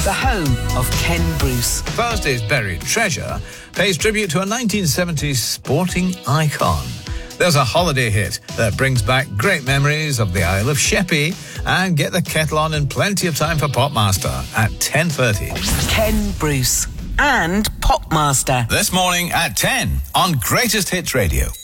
the home of Ken Bruce. Thursday's Buried Treasure pays tribute to a 1970s sporting icon. There's a holiday hit that brings back great memories of the Isle of Sheppey, and get the kettle on in plenty of time for Popmaster at 10:30. Ken Bruce and Popmaster. This morning at 10 on Greatest Hits Radio.